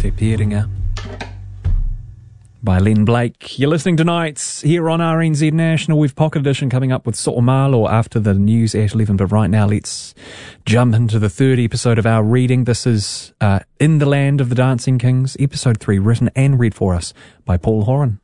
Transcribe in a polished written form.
Te Piringa by Len Blake. You're listening tonight here on RNZ National. We've Pocket Edition coming up with So'omalo after the news at 11. But right now, let's jump into the third episode of our reading. This is In the Land of the Dancing Kings, episode 3, written and read for us by Paul Horan.